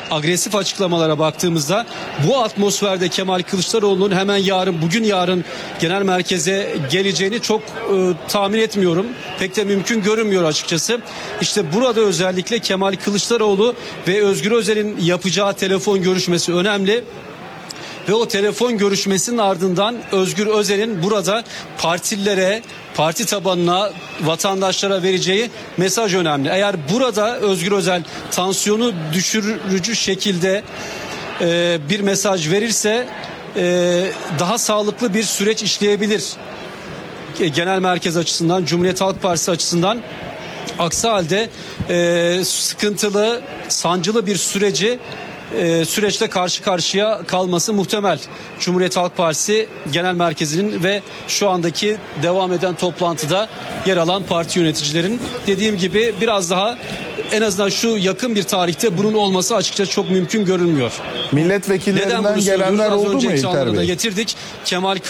agresif açıklamalara baktığımızda bu atmosferde Kemal Kılıçdaroğlu'nun hemen bugün yarın genel merkeze geleceğini çok tahmin etmiyorum. Pek de mümkün görünmüyor açıkçası. İşte burada özellikle Kemal Kılıçdaroğlu ve Özgür Özel'in yapacağı telefon görüşmesi önemli. Ve o telefon görüşmesinin ardından Özgür Özel'in burada partililere, parti tabanına, vatandaşlara vereceği mesaj önemli. Eğer burada Özgür Özel tansiyonu düşürücü şekilde bir mesaj verirse daha sağlıklı bir süreç işleyebilir. Genel merkez açısından, Cumhuriyet Halk Partisi açısından. Aksi halde sıkıntılı, sancılı bir süreçte karşı karşıya kalması muhtemel. Cumhuriyet Halk Partisi Genel Merkezi'nin ve şu andaki devam eden toplantıda yer alan parti yöneticilerin, dediğim gibi biraz daha en azından şu yakın bir tarihte bunun olması açıkçası çok mümkün görünmüyor. Milletvekillerinden gelenler oldu mu İlter Bey? Getirdik. Kemal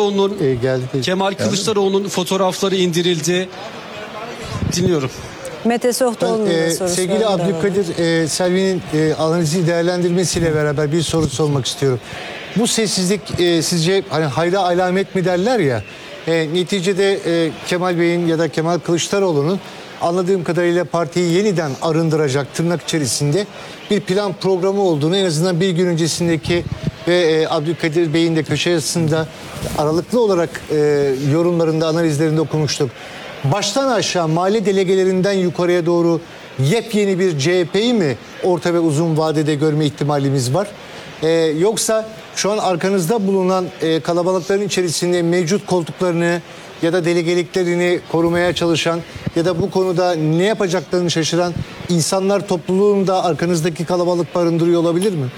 Kılıçdaroğlu'nun fotoğrafları indirildi. Dinliyorum. Mete Sohtoğlu'nun sorusu. Sevgili Abdülkadir Selvi'nin analizi değerlendirmesiyle beraber bir soru sormak istiyorum. Bu sessizlik sizce hani hayra alamet mi derler ya, neticede Kemal Bey'in ya da Kemal Kılıçdaroğlu'nun anladığım kadarıyla partiyi yeniden arındıracak tırnak içerisinde bir plan programı olduğunu en azından bir gün öncesindeki ve Abdülkadir Bey'in de köşe yazısında aralıklı olarak yorumlarında, analizlerinde okumuştuk. Baştan aşağı mahalle delegelerinden yukarıya doğru yepyeni bir CHP'yi mi orta ve uzun vadede görme ihtimalimiz var? Yoksa şu an arkanızda bulunan kalabalıkların içerisinde mevcut koltuklarını ya da delegeliklerini korumaya çalışan ya da bu konuda ne yapacaklarını şaşıran insanlar topluluğunu da arkanızdaki kalabalık barındırıyor olabilir mi?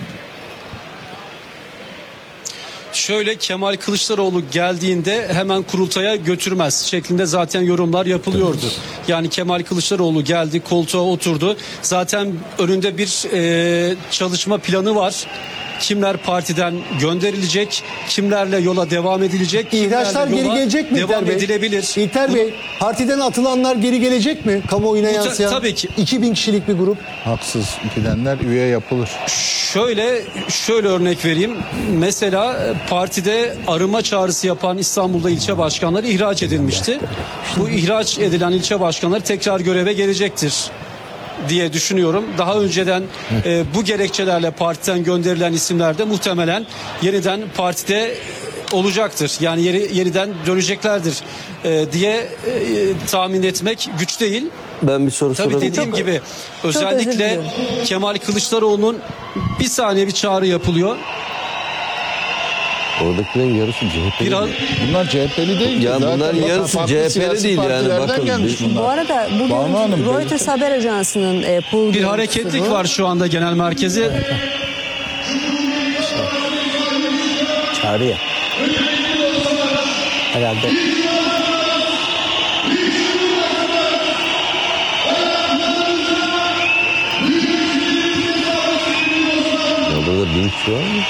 Şöyle, Kemal Kılıçdaroğlu geldiğinde hemen kurultaya götürmez şeklinde zaten yorumlar yapılıyordu. Yani Kemal Kılıçdaroğlu geldi, koltuğa oturdu. Zaten önünde bir çalışma planı var. Kimler partiden gönderilecek, kimlerle yola devam edilecek, İhraçlar geri gelecek mi devam İlter Bey? edilebilir. İlter Bey, partiden atılanlar geri gelecek mi? Kamuoyuna yansıyan tabii ki. 2000 kişilik bir grup. Haksız gidenler üye yapılır. Şöyle örnek vereyim. Mesela partide arıma çağrısı yapan İstanbul'da ilçe başkanları ihraç edilmişti. Bu ihraç edilen ilçe başkanları tekrar göreve gelecektir diye düşünüyorum. Daha önceden bu gerekçelerle partiden gönderilen isimler de muhtemelen yeniden partide olacaktır. Yani yeniden döneceklerdir diye tahmin etmek güç değil. Ben bir soru Tabii sorabilirim. dediğim gibi özellikle Kemal Kılıçdaroğlu'nun bir çağrı yapılıyor. Oradakilerin yarısı CHP'li. Bunlar CHP'li değil ki. Ya Zaten bunların bakın, yarısı farklı CHP'li siyasi değil yani, partilerden bakın. gelmiş bunlar. Bu arada Banu Hanım, bugün Reuters haber ajansının pool Bir hareketlik var şu anda genel merkezi. Çağrı ya. Herhalde. Ya burada 1000 kişi var mı?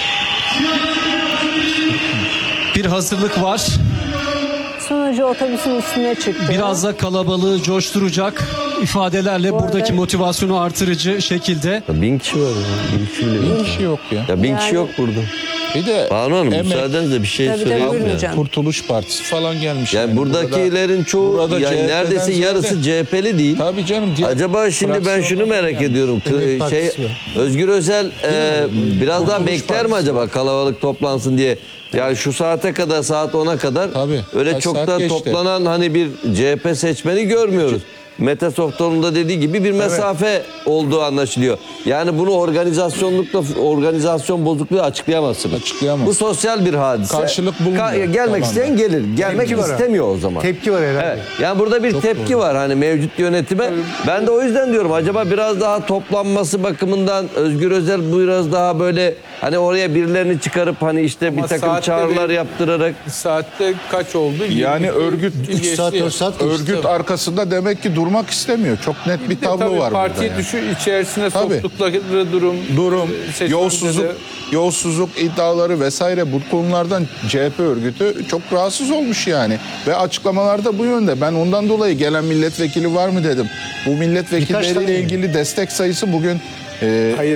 Bir hazırlık var. Sonucu otobüsün üstüne çıktı. Biraz da kalabalığı coşturacak ifadelerle buradaki motivasyonu artırıcı şekilde. Ya 1000 kişi var ya. 1000 kişi bile değil. 1000 kişi yok ya. Ya 1000 kişi Yani- yok burada. Bir de Banu Hanım, Emek, müsaadenizle bir şey Tabii, söyleyeyim buyurun mi? hocam. Kurtuluş Partisi falan gelmiş. Yani buradakilerin çoğu burada yani CHP'den neredeyse ziyade- yarısı CHP'li değil. Tabii canım. diğer Acaba şimdi ben şunu fraksiyonlardan merak gelmiş. ediyorum. Emek Partisi var. Özgür Özel biraz daha Kurtuluş bekler mi Partisi. acaba kalabalık toplansın diye? Yani şu saate kadar, saat 10'a kadar Tabii. öyle Kaç çok saat da geçti. toplanan hani bir CHP seçmeni görmüyoruz. Mete Sohtoğlu'nun da dediği gibi bir mesafe olduğu anlaşılıyor. Yani bunu organizasyon bozukluğu açıklayamazsınız. Açıklayamaz. Bu sosyal bir hadise. Karşılık bulmuyor Gelmek tabanda. isteyen gelir. Gelmek Tepki var. istemiyor o zaman. Tepki var herhalde. Evet. Yani burada bir tepki var hani mevcut yönetime. Ben de o yüzden diyorum, acaba biraz daha toplanması bakımından Özgür Özel biraz daha böyle hani oraya birilerini çıkarıp hani işte bir takım saatte çağrılar yaptırarak. Saatte kaç oldu? Yani örgüt 3 saat 4 saat geçti. örgüt arkasında demek ki durmak istemiyor. Çok net bir tablo var burada. Partiyi yani. içerisine Tabii. soktukları durum, seçmenleri- yolsuzluk iddiaları vesaire, bu konulardan CHP örgütü çok rahatsız olmuş yani. Ve açıklamalarda bu yönde. Ben ondan dolayı gelen milletvekili var mı dedim. Bu Birkaç tane milletvekilleriyle mi? ilgili destek sayısı bugün Hayır,